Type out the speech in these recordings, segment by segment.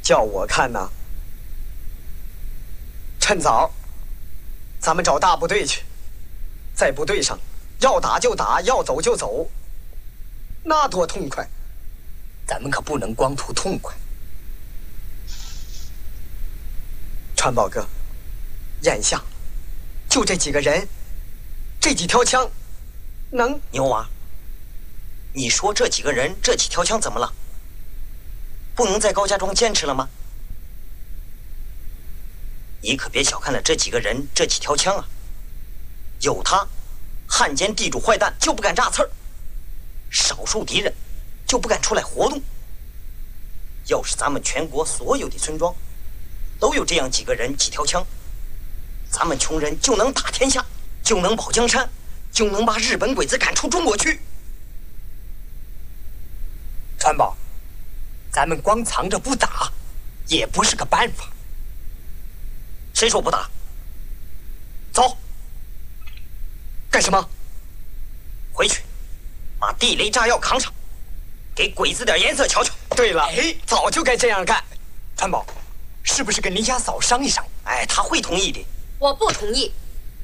叫我看呐，趁早，咱们找大部队去，在部队上要打就打，要走就走，那多痛快！ 咱们可不能光图痛快。 川宝哥，眼下就这几个人，这几条枪，能？ 牛娃，你说这几个人，这几条枪怎么了？不能在高家庄坚持了吗？你可别小看了这几个人，这几条枪啊！有他，汉奸地主坏蛋就不敢炸刺儿，少数敌人就不敢出来活动。要是咱们全国所有的村庄都有这样几个人几条枪，咱们穷人就能打天下，就能保江山，就能把日本鬼子赶出中国去。 川宝，咱们光藏着不打，也不是个办法。 谁说不打？走！ 干什么？ 回去，把地雷炸药扛上，给鬼子点颜色瞧瞧。 对了，早就该这样干。 川宝，是不是跟林家嫂商议商议？ 哎，他会同意的。 我不同意。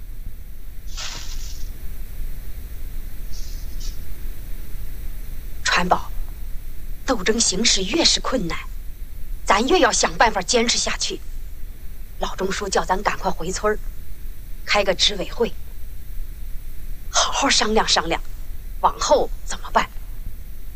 川宝，斗争形势越是困难，咱越要想办法坚持下去。老钟说叫咱赶快回村儿，开个执委会，好好商量商量，往后怎么办？